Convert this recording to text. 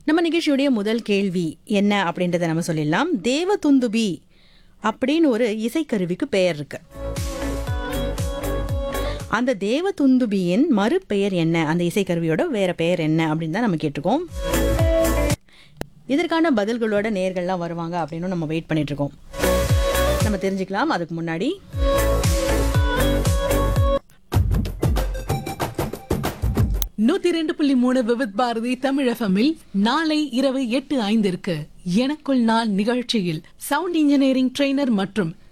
நம்ம நிகழ்ச்சியுடைய முதல் கேள்வி என்ன அப்படின்றத நம்ம சொல்லிடலாம். தேவதுந்துபி அப்படின்னு ஒரு இசைக்கருவிக்கு பெயர் இருக்கு. அந்த தேவதுந்துபியின் மறுபெயர் என்ன, அந்த இசைக்கருவியோட வேற பெயர் என்ன அப்படின்னு தான் நம்ம கேட்டிருக்கோம். இதற்கான பதில்களோட நேர்கள்லாம் வருவாங்க அப்படின்னு நம்ம வெயிட் பண்ணிட்டு இருக்கோம். நம்ம தெரிஞ்சுக்கலாம். அதுக்கு முன்னாடி 102.3 விவித் பாரதி தமிழ் எஃப்எம்மில் நாளை இரவு 8:05 எனக்குள் நான் நிகழ்ச்சியில் சவுண்ட் இன்ஜினியரிங் ட்ரெய்னர் மற்றும்